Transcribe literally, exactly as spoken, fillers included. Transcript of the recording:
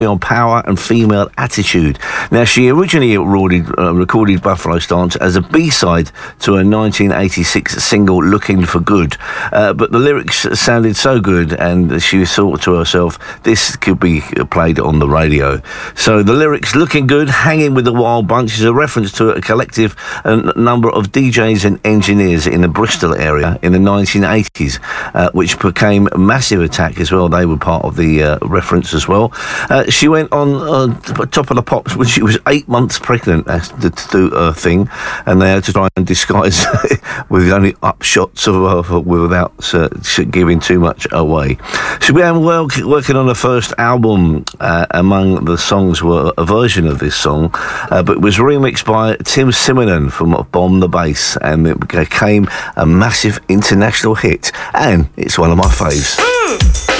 on power and female attitude. Now, she originally recorded, uh, recorded Buffalo Stance as a B-side to her nineteen eighty-six single Looking for Good, uh, but the lyrics sounded so good and she thought to herself, this could be played on the radio. So the lyrics Looking Good, Hanging with the Wild Bunch is a reference to a collective a number of D Js and engineers in the Bristol area in the nineteen eighties, uh, which became Massive Attack as well. They were part of the uh, reference as well. Uh, she went on uh, Top of the Pops when she was eight months pregnant uh, to, to do her thing, and they had to try and disguise with only upshots of her without uh, giving too much away. She began work, working on her first album. Uh, among the songs were a version of this song, uh, but it was remixed by Tim Simonon from Bomb the Bass, and it became a massive international hit, and it's one of my faves.